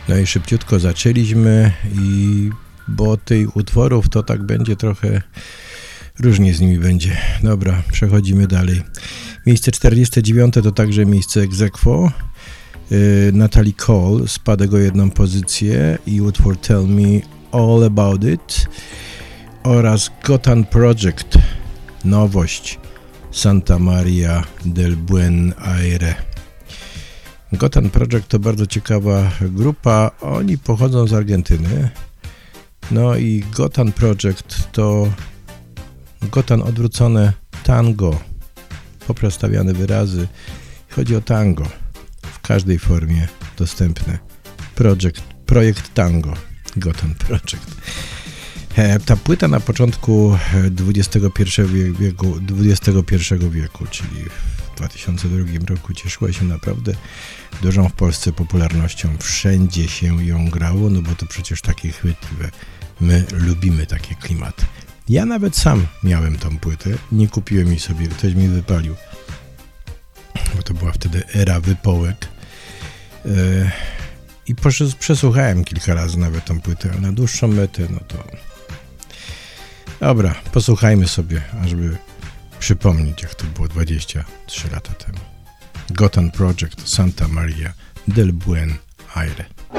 No i szybciutko zaczęliśmy bo tych utworów to tak będzie trochę różnie z nimi będzie. Dobra, przechodzimy dalej. Miejsce 49 to także miejsce ex aequo. Natalie Cole spadek o jedną pozycję i utwór Tell Me All About It oraz Gotham Project, nowość, Santa Maria del Buen Aire. Gotham Project to bardzo ciekawa grupa, oni pochodzą z Argentyny. No i Gotham Project to Gotham odwrócone tango, poprestawiane wyrazy. Chodzi o tango w każdej formie dostępne. Projekt tango, Gotham Project. Ta płyta na początku XXI wieku, czyli w 2002 roku cieszyła się naprawdę dużą w Polsce popularnością. Wszędzie się ją grało, no bo to przecież takie chwytliwe. My lubimy takie klimaty. Ja nawet sam miałem tą płytę, nie kupiłem jej sobie, ktoś mi wypalił, bo to była wtedy era wypołek. I przesłuchałem kilka razy nawet tą płytę, ale na dłuższą metę, no to... Dobra, posłuchajmy sobie, ażeby przypomnieć, jak to było 23 lata temu. Gotham Project, Santa Maria del Buen Aire.